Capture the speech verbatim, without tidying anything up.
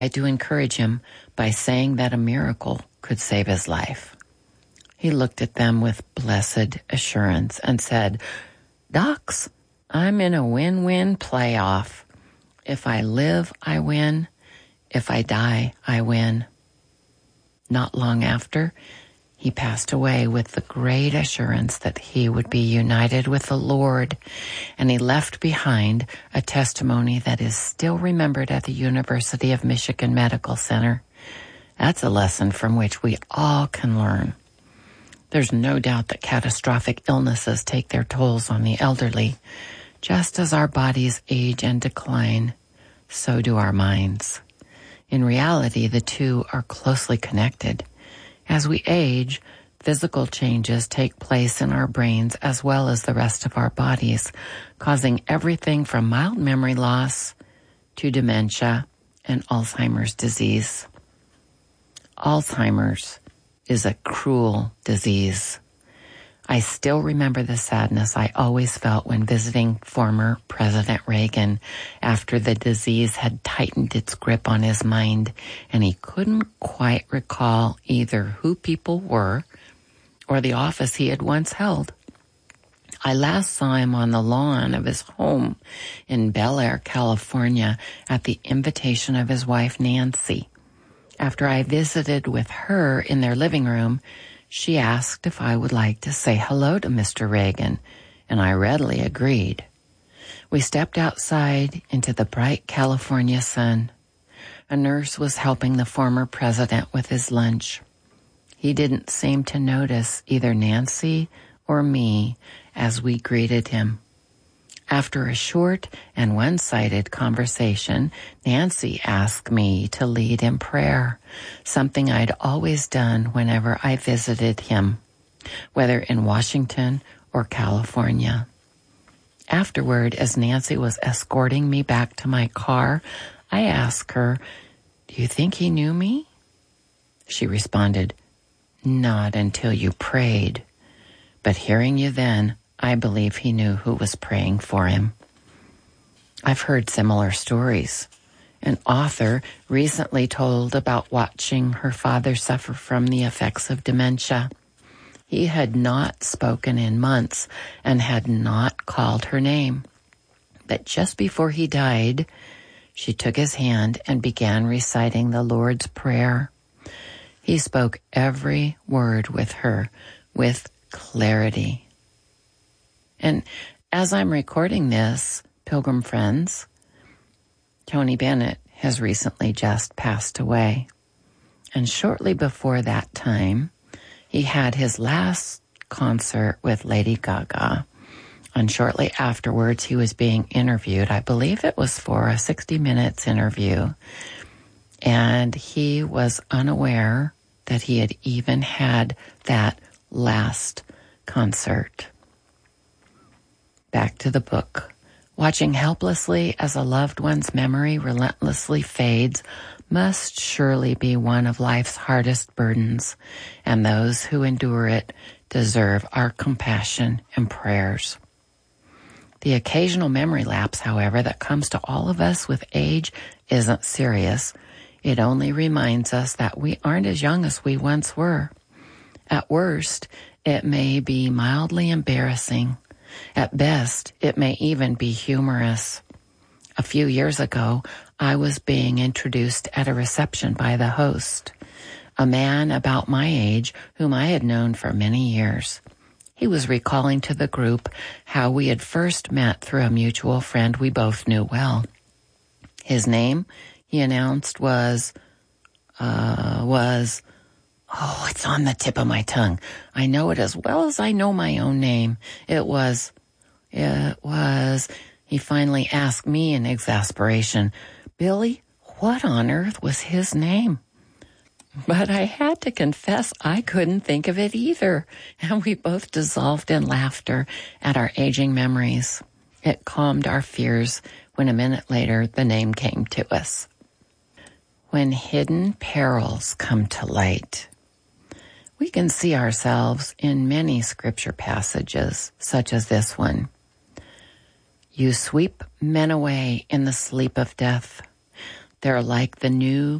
to encourage him by saying that a miracle could save his life. He looked at them with blessed assurance and said, "Docs, I'm in a win-win playoff. If I live, I win. If I die, I win." Not long after, he passed away with the great assurance that he would be united with the Lord, and he left behind a testimony that is still remembered at the University of Michigan Medical Center. That's a lesson from which we all can learn. There's no doubt that catastrophic illnesses take their tolls on the elderly. Just as our bodies age and decline, so do our minds. In reality, the two are closely connected. As we age, physical changes take place in our brains as well as the rest of our bodies, causing everything from mild memory loss to dementia and Alzheimer's disease. Alzheimer's is a cruel disease. I still remember the sadness I always felt when visiting former President Reagan after the disease had tightened its grip on his mind and he couldn't quite recall either who people were or the office he had once held. I last saw him on the lawn of his home in Bel Air, California, at the invitation of his wife, Nancy. After I visited with her in their living room, she asked if I would like to say hello to Mister Reagan, and I readily agreed. We stepped outside into the bright California sun. A nurse was helping the former president with his lunch. He didn't seem to notice either Nancy or me as we greeted him. After a short and one-sided conversation, Nancy asked me to lead in prayer, something I'd always done whenever I visited him, whether in Washington or California. Afterward, as Nancy was escorting me back to my car, I asked her, "Do you think he knew me?" She responded, "Not until you prayed. But hearing you then, I believe he knew who was praying for him." I've heard similar stories. An author recently told about watching her father suffer from the effects of dementia. He had not spoken in months and had not called her name. But just before he died, she took his hand and began reciting the Lord's Prayer. He spoke every word with her with clarity. And as I'm recording this, Pilgrim friends, Tony Bennett has recently just passed away. And shortly before that time, he had his last concert with Lady Gaga. And shortly afterwards, he was being interviewed. I believe it was for a sixty minutes interview. And he was unaware that he had even had that last concert. Back to the book. Watching helplessly as a loved one's memory relentlessly fades must surely be one of life's hardest burdens, and those who endure it deserve our compassion and prayers. The occasional memory lapse, however, that comes to all of us with age isn't serious. It only reminds us that we aren't as young as we once were. At worst, it may be mildly embarrassing. At best, it may even be humorous. A few years ago, I was being introduced at a reception by the host, a man about my age whom I had known for many years. He was recalling to the group how we had first met through a mutual friend we both knew well. His name, he announced, was, uh, was, oh, it's on the tip of my tongue. I know it as well as I know my own name. It was, it was, he finally asked me in exasperation, "Billy, what on earth was his name?" But I had to confess I couldn't think of it either, and we both dissolved in laughter at our aging memories. It calmed our fears when a minute later the name came to us. When hidden perils come to light. We can see ourselves in many scripture passages, such as this one. "You sweep men away in the sleep of death. They're like the new